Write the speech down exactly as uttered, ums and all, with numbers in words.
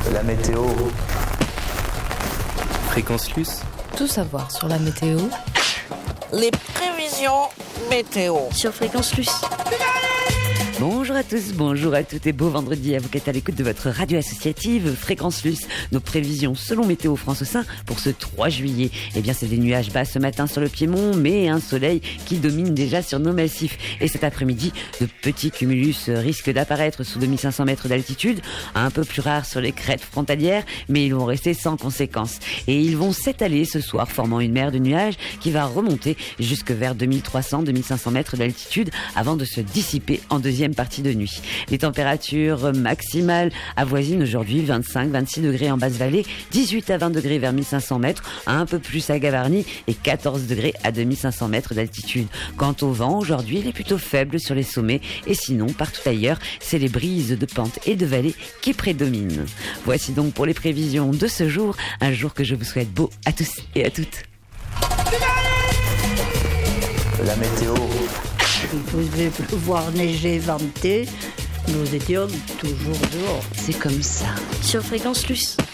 La météo. Fréquence Luce. Tout savoir sur la météo. Les prévisions météo sur Fréquence Luce. Bonjour à tous, bonjour à toutes et beau vendredi à vous qui êtes à l'écoute de votre radio associative Fréquence Luce. Nos prévisions selon Météo France au sein pour ce trois juillet. Eh bien c'est des nuages bas ce matin sur le Piémont, mais un soleil qui domine déjà sur nos massifs. Et cet après-midi, de petits cumulus risquent d'apparaître sous deux mille cinq cents mètres d'altitude, un peu plus rares sur les crêtes frontalières, mais ils vont rester sans conséquence. Et ils vont s'étaler ce soir, formant une mer de nuages qui va remonter jusque vers deux mille trois cents à deux mille cinq cents mètres d'altitude avant de se dissiper en deuxième partie de nuit. Les températures maximales avoisinent aujourd'hui vingt-cinq à vingt-six degrés en basse vallée, dix-huit à vingt degrés vers mille cinq cents mètres, un peu plus à Gavarnie et quatorze degrés à deux mille cinq cents mètres d'altitude. Quant au vent, aujourd'hui, il est plutôt faible sur les sommets et sinon, partout ailleurs, c'est les brises de pente et de vallée qui prédominent. Voici donc pour les prévisions de ce jour, un jour que je vous souhaite beau à tous et à toutes. La météo. Il pouvait pleuvoir, neiger, venter. Nous étions toujours dehors. C'est comme ça. Sur Fréquence Luce.